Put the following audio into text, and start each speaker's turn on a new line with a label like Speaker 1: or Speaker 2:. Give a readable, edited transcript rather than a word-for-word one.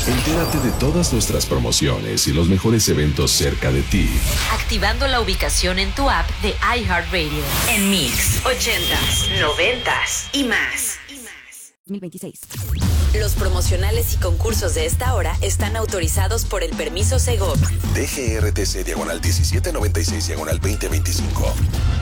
Speaker 1: Entérate de todas nuestras promociones y los mejores eventos cerca de ti,
Speaker 2: activando la ubicación en tu app de iHeartRadio.
Speaker 3: En Mix, 80s, 90s y más.
Speaker 4: 2026.
Speaker 3: Los promocionales y concursos de esta hora están autorizados por el permiso Segov.
Speaker 5: DGRTC /1796/2025.